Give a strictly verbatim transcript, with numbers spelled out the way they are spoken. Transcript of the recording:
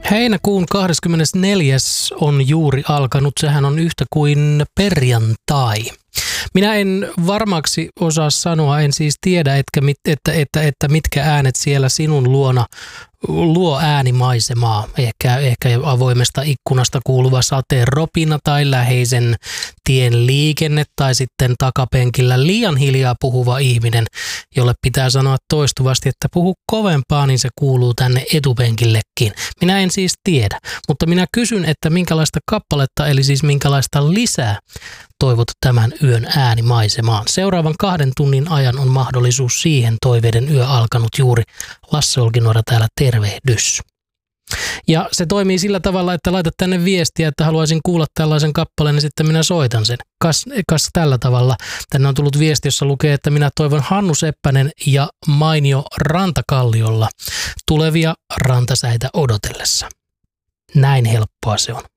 Heinäkuun kahdeskymmenesneljäs on juuri alkanut. Sehän on yhtä kuin perjantai. Minä en varmaksi osaa sanoa, en siis tiedä, etkä mit, että, että, että mitkä äänet siellä sinun luona luo äänimaisemaa. Ehkä, ehkä avoimesta ikkunasta kuuluva sateen ropina tai läheisen tien liikenne tai sitten takapenkillä liian hiljaa puhuva ihminen, jolle pitää sanoa toistuvasti, että puhu kovempaa, niin se kuuluu tänne etupenkillekin. Minä en siis tiedä, mutta minä kysyn, että minkälaista kappaletta, eli siis minkälaista lisää toivot tämän yön äänimaisemaan. Seuraavan kahden tunnin ajan on mahdollisuus siihen. Toiveiden yö alkanut juuri. Lasse Olkinuora täällä, tervehdys. Ja se toimii sillä tavalla, että laitat tänne viestiä, että haluaisin kuulla tällaisen kappaleen, niin sitten minä soitan sen. Kas, kas tällä tavalla. Tänne on tullut viesti, jossa lukee, että minä toivon Hannu Seppänen ja Mainio Rantakalliolla tulevia rantasäitä odotellessa. Näin helppoa se on.